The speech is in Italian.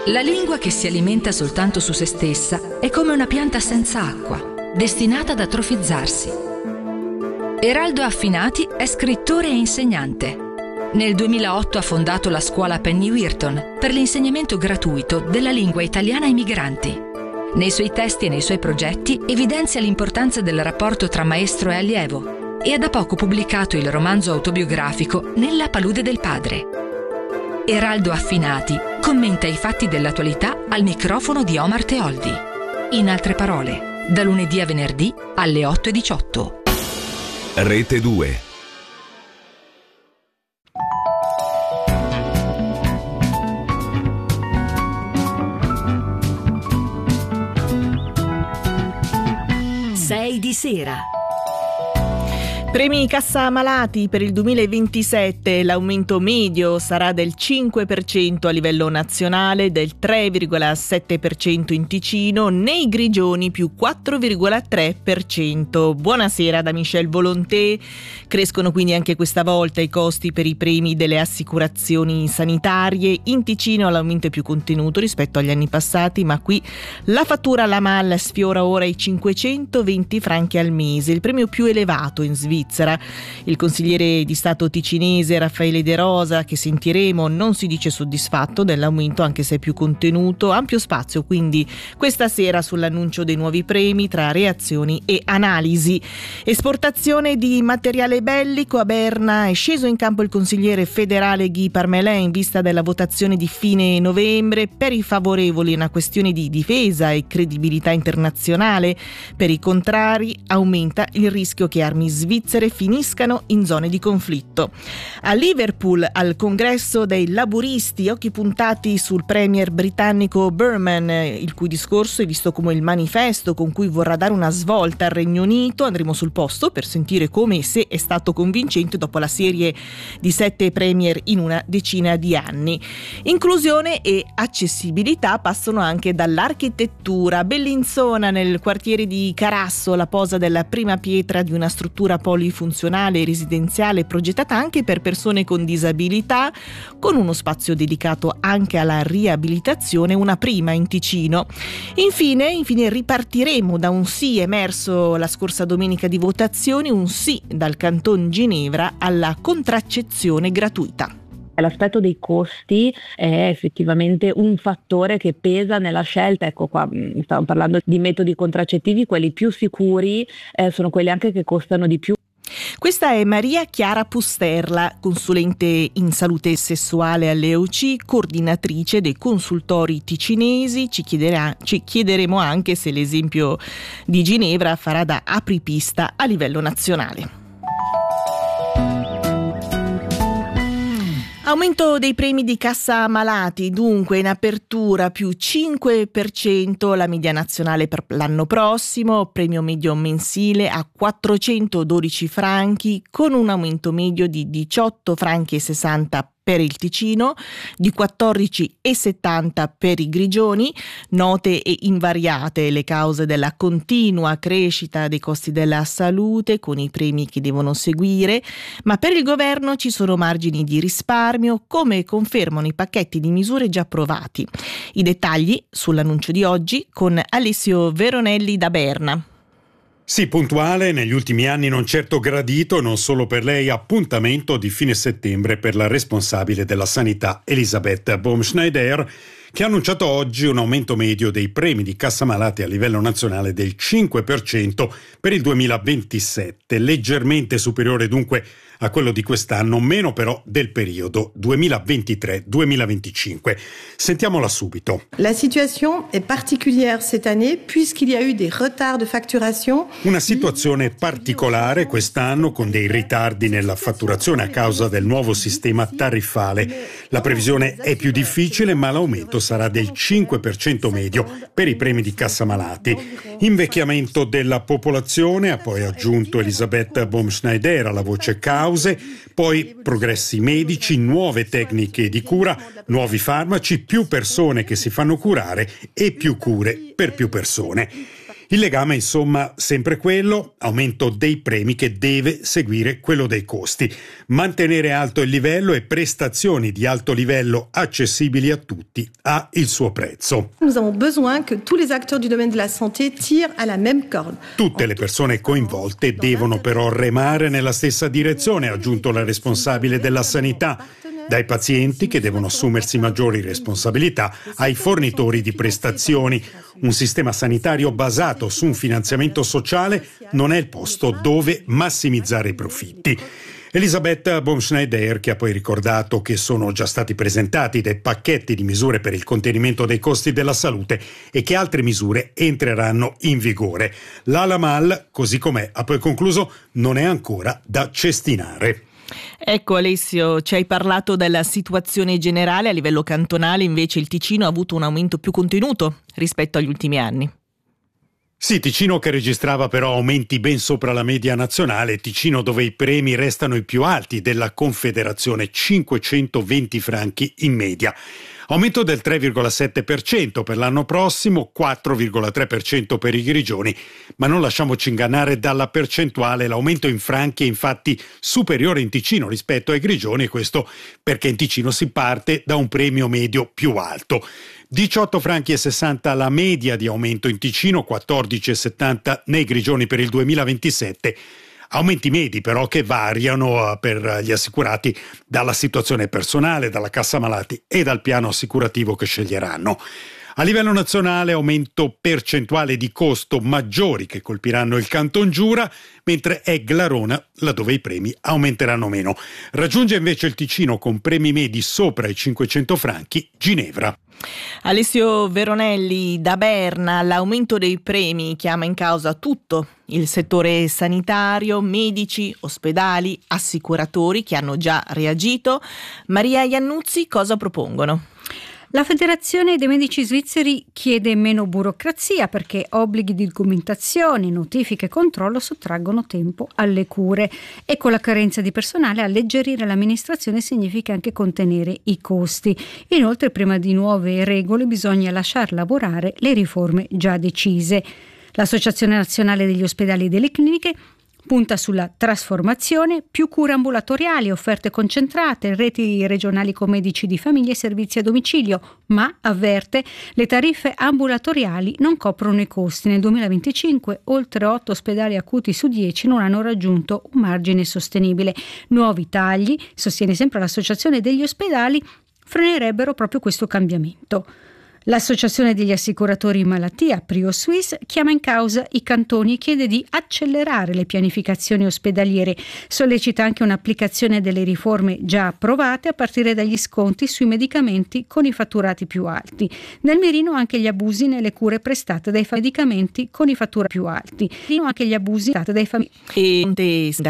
La lingua che si alimenta soltanto su se stessa è come una pianta senza acqua, destinata ad atrofizzarsi. Eraldo Affinati è scrittore e insegnante. Nel 2008 ha fondato la scuola Penny Wheaton per l'insegnamento gratuito della lingua italiana ai migranti. Nei suoi testi e nei suoi progetti evidenzia l'importanza del rapporto tra maestro e allievo e ha da poco pubblicato il romanzo autobiografico Nella palude del padre. Eraldo Affinati commenta i fatti dell'attualità al microfono di Omar Teoldi. In altre parole, da lunedì a venerdì alle 8:18. Rete 2. Sei di sera. Premi Cassa Malati per il 2027, l'aumento medio sarà del 5% a livello nazionale, del 3,7% in Ticino, nei Grigioni più 4,3%. Buonasera da Michel Volonté. Crescono quindi anche questa volta i costi per i premi delle assicurazioni sanitarie. In Ticino l'aumento è più contenuto rispetto agli anni passati, ma qui la fattura alla MAL sfiora ora i 520 franchi al mese, il premio più elevato in Svizzera. Il consigliere di Stato ticinese Raffaele De Rosa, che sentiremo, non si dice soddisfatto dell'aumento anche se è più contenuto. Ampio spazio quindi questa sera sull'annuncio dei nuovi premi tra reazioni e analisi. Esportazione di materiale bellico. A Berna è sceso in campo il consigliere federale Guy Parmelin in vista della votazione di fine novembre. Per i favorevoli è una questione di difesa e credibilità internazionale, per i contrari aumenta il rischio che armi svizzere finiscano in zone di conflitto. A Liverpool, al congresso dei laburisti, occhi puntati sul premier britannico Burman, il cui discorso è visto come il manifesto con cui vorrà dare una svolta al Regno Unito. Andremo sul posto per sentire come e se è stato convincente dopo la serie di 7 premier in una decina di anni. Inclusione e accessibilità passano anche dall'architettura. Bellinzona, nel quartiere di Carasso, la posa della prima pietra di una struttura polifunzionale e residenziale progettata anche per persone con disabilità, con uno spazio dedicato anche alla riabilitazione, una prima in Ticino. Infine ripartiremo da un sì emerso la scorsa domenica di votazioni, un sì dal Canton Ginevra alla contraccezione gratuita. L'aspetto dei costi è effettivamente un fattore che pesa nella scelta. Ecco qua, stiamo parlando di metodi contraccettivi, quelli più sicuri sono quelli anche che costano di più. Questa è Maria Chiara Pusterla, consulente in salute sessuale all'EOC, coordinatrice dei consultori ticinesi. Ci chiederemo anche se l'esempio di Ginevra farà da apripista a livello nazionale. Aumento dei premi di Cassa Malati, dunque in apertura più 5% la media nazionale per l'anno prossimo, premio medio mensile a 412 franchi con un aumento medio di 18 franchi e 60 per il Ticino, di 14,70 per i Grigioni. Note e invariate le cause della continua crescita dei costi della salute, con i premi che devono seguire, ma per il governo ci sono margini di risparmio, come confermano i pacchetti di misure già approvati. I dettagli sull'annuncio di oggi con Alessio Veronelli da Berna. Sì, puntuale, negli ultimi anni non certo gradito, non solo per lei, appuntamento di fine settembre per la responsabile della sanità Elisabeth Baumschneider, che ha annunciato oggi un aumento medio dei premi di Cassa Malati a livello nazionale del 5% per il 2027, leggermente superiore dunque a quello di quest'anno, meno però del periodo 2023-2025. Sentiamola subito. La situation est particulière cette année puisqu'il y a eu des retards de facturation. Una situazione particolare quest'anno con dei ritardi nella fatturazione a causa del nuovo sistema tariffale. La previsione è più difficile, ma l'aumento sarà del 5% medio per i premi di Cassa Malati. Invecchiamento della popolazione, ha poi aggiunto Elisabeth Baumschneider alla voce causa. Poi progressi medici, nuove tecniche di cura, nuovi farmaci, più persone che si fanno curare e più cure per più persone. Il legame, insomma, sempre quello, aumento dei premi che deve seguire quello dei costi. Mantenere alto il livello e prestazioni di alto livello accessibili a tutti ha il suo prezzo. Nous avons besoin que tous les acteurs du domaine de la santé tirent à la même corde. Tutte le persone coinvolte devono però remare nella stessa direzione, ha aggiunto la responsabile della sanità. Dai pazienti, che devono assumersi maggiori responsabilità, ai fornitori di prestazioni. Un sistema sanitario basato su un finanziamento sociale non è il posto dove massimizzare i profitti. Elisabeth Baumschneider, che ha poi ricordato che sono già stati presentati dei pacchetti di misure per il contenimento dei costi della salute e che altre misure entreranno in vigore. L'Alamal, così com'è, ha poi concluso, non è ancora da cestinare. Ecco Alessio, ci hai parlato della situazione generale. A livello cantonale invece il Ticino ha avuto un aumento più contenuto rispetto agli ultimi anni. Sì, Ticino che registrava però aumenti ben sopra la media nazionale, Ticino dove i premi restano i più alti della Confederazione, 520 franchi in media. Aumento del 3,7% per l'anno prossimo, 4,3% per i grigioni, ma non lasciamoci ingannare dalla percentuale, l'aumento in franchi è infatti superiore in Ticino rispetto ai grigioni, e questo perché in Ticino si parte da un premio medio più alto. 18 franchi e 60 la media di aumento in Ticino, 14,70 nei grigioni per il 2027. Aumenti medi però che variano per gli assicurati dalla situazione personale, dalla cassa malati e dal piano assicurativo che sceglieranno. A livello nazionale aumento percentuale di costo maggiori che colpiranno il Canton Giura, mentre è Glarona laddove i premi aumenteranno meno. Raggiunge invece il Ticino con premi medi sopra i 500 franchi Ginevra. Alessio Veronelli, da Berna l'aumento dei premi chiama in causa tutto il settore sanitario, medici, ospedali, assicuratori che hanno già reagito. Maria Iannuzzi, cosa propongono? La Federazione dei Medici Svizzeri chiede meno burocrazia perché obblighi di documentazione, notifiche e controllo sottraggono tempo alle cure e con la carenza di personale alleggerire l'amministrazione significa anche contenere i costi. Inoltre, prima di nuove regole bisogna lasciar lavorare le riforme già decise. L'Associazione Nazionale degli Ospedali e delle Cliniche punta sulla trasformazione, più cure ambulatoriali, offerte concentrate, reti regionali con medici di famiglia e servizi a domicilio, ma avverte le tariffe ambulatoriali non coprono i costi. Nel 2025 oltre 8 ospedali acuti su 10 non hanno raggiunto un margine sostenibile. Nuovi tagli, sostiene sempre l'Associazione degli Ospedali, frenerebbero proprio questo cambiamento. L'Associazione degli assicuratori in malattia, Prio Suisse, chiama in causa i cantoni e chiede di accelerare le pianificazioni ospedaliere. Sollecita anche un'applicazione delle riforme già approvate a partire dagli sconti sui medicamenti con i fatturati più alti. Nel mirino anche gli abusi nelle cure prestate dai medicamenti con i fatturati più alti. Anche gli abusi dai